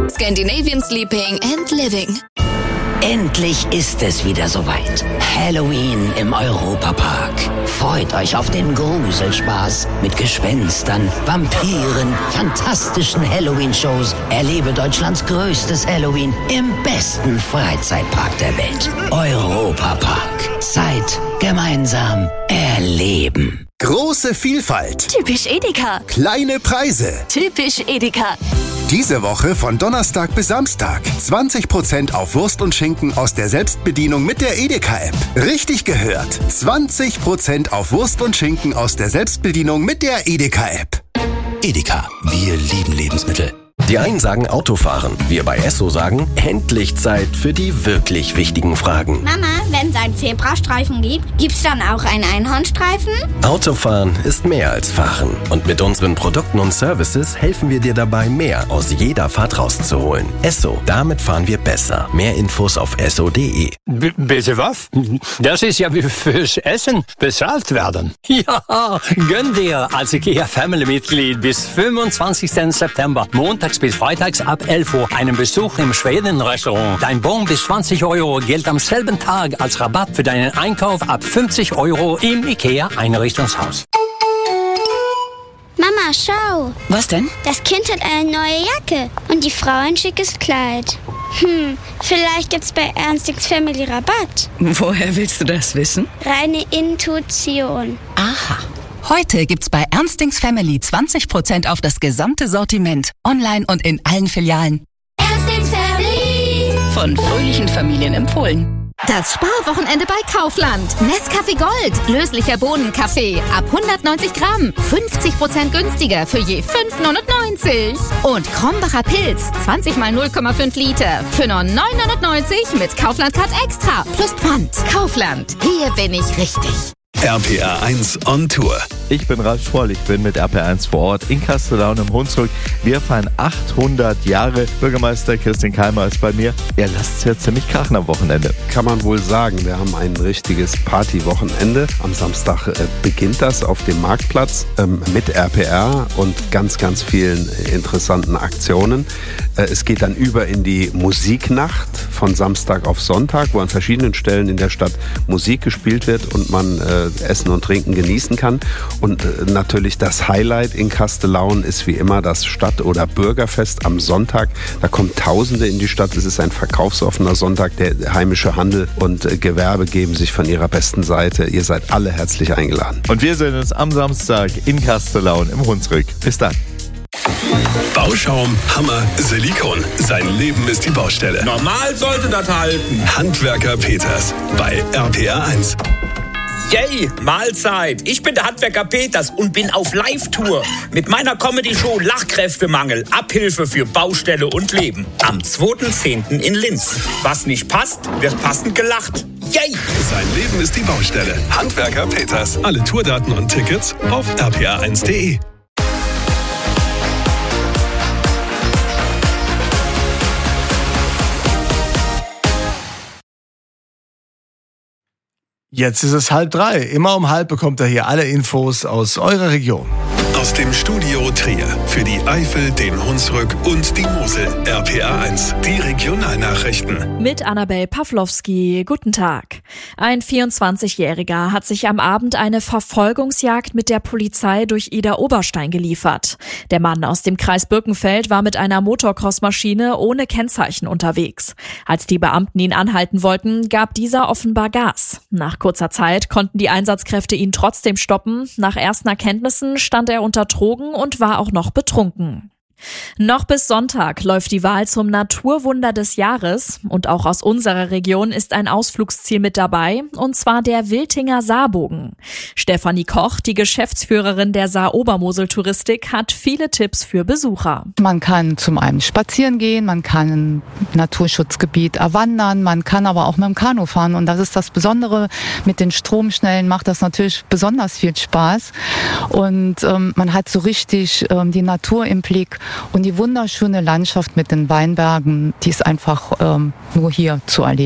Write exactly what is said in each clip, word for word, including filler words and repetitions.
Scandinavian Sleeping and Living. Endlich ist es wieder soweit. Halloween im Europapark. Freut euch auf den Gruselspaß mit Gespenstern, Vampiren, fantastischen Halloween-Shows. Erlebe Deutschlands größtes Halloween im besten Freizeitpark der Welt. Europapark. Zeit gemeinsam erleben. Große Vielfalt. Typisch Edeka. Kleine Preise. Typisch Edeka. Diese Woche von Donnerstag bis Samstag. zwanzig Prozent auf Wurst und Schinken aus der Selbstbedienung mit der Edeka-App. Richtig gehört. zwanzig Prozent auf Wurst und Schinken aus der Selbstbedienung mit der Edeka-App. Edeka, wir lieben Lebensmittel. Die einen sagen Autofahren, wir bei Esso sagen, endlich Zeit für die wirklich wichtigen Fragen. Mama, wenn es einen Zebrastreifen gibt, gibt's dann auch einen Einhornstreifen? Autofahren ist mehr als Fahren. Und mit unseren Produkten und Services helfen wir dir dabei, mehr aus jeder Fahrt rauszuholen. Esso, damit fahren wir besser. Mehr Infos auf esso punkt de. B- bitte was? Das ist ja wie fürs Essen bezahlt werden. Ja, gönn dir als IKEA Family-Mitglied bis fünfundzwanzigsten September, montags bis freitags ab elf Uhr, einen Besuch im Schweden-Restaurant. Dein Bon bis zwanzig Euro gilt am selben Tag als Rabatt für deinen Einkauf ab fünfzig Euro im IKEA-Einrichtungshaus. Mama, schau. Was denn? Das Kind hat eine neue Jacke und die Frau ein schickes Kleid. Hm, vielleicht gibt's bei Ernstings Family Rabatt. Woher willst du das wissen? Reine Intuition. Aha. Heute gibt's bei Ernstings Family zwanzig Prozent auf das gesamte Sortiment. Online und in allen Filialen. Ernstings Family. Von fröhlichen Familien empfohlen. Das Sparwochenende bei Kaufland. Nescafé Gold. Löslicher Bohnenkaffee. Ab hundertneunzig Gramm. fünfzig Prozent günstiger für je fünf neunundneunzig. Und Krombacher Pilz. zwanzig mal null Komma fünf Liter. Für nur neun neunundneunzig mit Kaufland Card Extra. Plus Pfand. Kaufland. Hier bin ich richtig. R P R eins on Tour. Ich bin Ralf Schwoll, ich bin mit R P R eins vor Ort in Kastellaun im Hunsrück. Wir feiern achthundert Jahre. Bürgermeister Christian Keimer ist bei mir. Er lässt es ja ziemlich krachen am Wochenende. Kann man wohl sagen, wir haben ein richtiges Partywochenende. Am Samstag äh, beginnt das auf dem Marktplatz ähm, mit R P R und ganz, ganz vielen äh, interessanten Aktionen. Äh, es geht dann über in die Musiknacht von Samstag auf Sonntag, wo an verschiedenen Stellen in der Stadt Musik gespielt wird und man äh, Essen und Trinken genießen kann. Und äh, natürlich das Highlight in Kastellaun ist wie immer das Stadt- oder Bürgerfest am Sonntag. Da kommen Tausende in die Stadt. Es ist ein verkaufsoffener Sonntag. Der heimische Handel und äh, Gewerbe geben sich von ihrer besten Seite. Ihr seid alle herzlich eingeladen. Und wir sehen uns am Samstag in Kastellaun im Hunsrück. Bis dann. Bauschaum, Hammer, Silikon. Sein Leben ist die Baustelle. Normal sollte das halten. Handwerker Peters bei R P R eins. Yay, Mahlzeit. Ich bin der Handwerker Peters und bin auf Live-Tour mit meiner Comedy-Show Lachkräftemangel. Abhilfe für Baustelle und Leben. Am zweiten zehnten in Linz. Was nicht passt, wird passend gelacht. Yay! Sein Leben ist die Baustelle. Handwerker Peters. Alle Tourdaten und Tickets auf r p r eins punkt de. Jetzt ist es halb drei. Immer um halb bekommt er hier alle Infos aus eurer Region. Aus dem Studio Trier für die Eifel, den Hunsrück und die Mosel. R P R eins, die Regionalnachrichten. Mit Annabel Pawlowski. Guten Tag. Ein vierundzwanzigjähriger hat sich am Abend eine Verfolgungsjagd mit der Polizei durch Idar-Oberstein geliefert. Der Mann aus dem Kreis Birkenfeld war mit einer Motocross-Maschine ohne Kennzeichen unterwegs. Als die Beamten ihn anhalten wollten, gab dieser offenbar Gas. Nach kurzer Zeit konnten die Einsatzkräfte ihn trotzdem stoppen. Nach ersten Erkenntnissen stand er unter Drogen und war auch noch betrunken. Noch bis Sonntag läuft die Wahl zum Naturwunder des Jahres und auch aus unserer Region ist ein Ausflugsziel mit dabei, und zwar der Wiltinger Saarbogen. Stefanie Koch, die Geschäftsführerin der Saar-Obermosel-Touristik, hat viele Tipps für Besucher. Man kann zum einen spazieren gehen, man kann ein Naturschutzgebiet erwandern, man kann aber auch mit dem Kanu fahren, und das ist das Besondere. Mit den Stromschnellen macht das natürlich besonders viel Spaß, und ähm, man hat so richtig ähm, die Natur im Blick. Und die wunderschöne Landschaft mit den Weinbergen, die ist einfach ähm, nur hier zu erleben.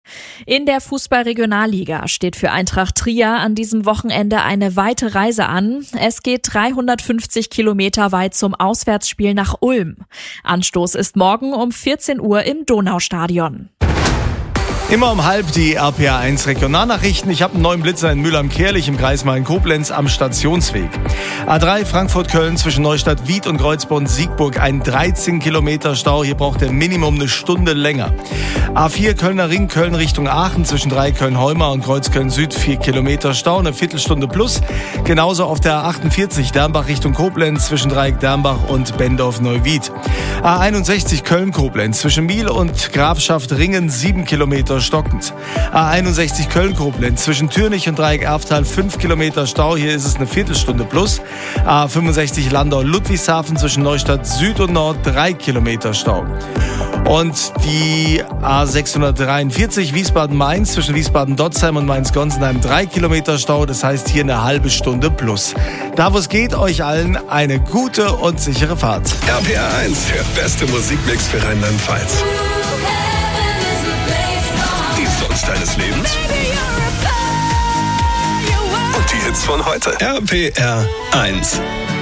In der Fußball-Regionalliga steht für Eintracht Trier an diesem Wochenende eine weite Reise an. Es geht dreihundertfünfzig Kilometer weit zum Auswärtsspiel nach Ulm. Anstoß ist morgen um vierzehn Uhr im Donaustadion. Immer um halb die R P A eins Regionalnachrichten. Ich habe einen neuen Blitzer in Mülheim-Kärlich im Kreis Main-Koblenz am Stationsweg. A drei Frankfurt-Köln zwischen Neustadt-Wied und Kreuzborn-Siegburg. Ein dreizehn Kilometer Stau. Hier braucht er Minimum eine Stunde länger. A vier Kölner Ring, Köln Richtung Aachen zwischen drei Köln-Heuma und Kreuzköln-Süd. vier Kilometer Stau, eine Viertelstunde plus. Genauso auf der A achtundvierzig Dernbach Richtung Koblenz zwischen Dreieck Dernbach und Bendorf-Neuwied. A einundsechzig Köln-Koblenz zwischen Miel und Grafschaft Ringen. sieben Kilometer stockend. A einundsechzig Köln-Koblenz zwischen Türnich und Dreieck-Erftal fünf Kilometer Stau, hier ist es eine Viertelstunde plus. A fünfundsechzig Landau-Ludwigshafen zwischen Neustadt Süd und Nord drei Kilometer Stau. Und die A sechshundertdreiundvierzig Wiesbaden-Mainz zwischen Wiesbaden-Dotzheim und Mainz-Gonsenheim drei Kilometer Stau, das heißt hier eine halbe Stunde plus. Da wo es geht, euch allen eine gute und sichere Fahrt. R P R eins, der beste Musikmix für Rheinland-Pfalz. Deines Lebens und die Hits von heute. R P R eins.